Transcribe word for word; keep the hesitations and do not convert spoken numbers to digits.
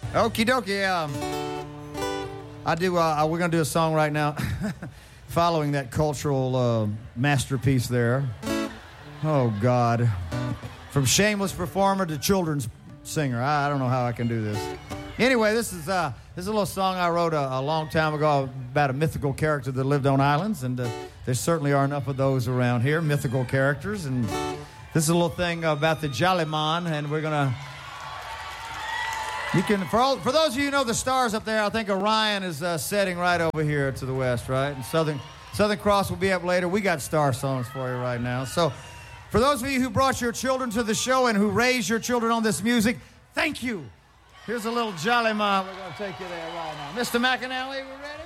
Okie dokie. Um, I do. Uh, we're going to do a song right now following that cultural uh, masterpiece there. Oh, God. From shameless performer to children's singer. I, I don't know how I can do this. Anyway, this is uh, this is a little song I wrote a, a long time ago about a mythical character that lived on islands, and uh, there certainly are enough of those around here, mythical characters. And this is a little thing about the Jollyman, and we're gonna. You can for all, for those of you who know the stars up there, I think Orion is uh, setting right over here to the west, right? And Southern Southern Cross will be up later. We got star songs for you right now. So, for those of you who brought your children to the show and who raised your children on this music, thank you. Here's a little Jollyman. We're going to take you there right now. Mister McAnally, we ready?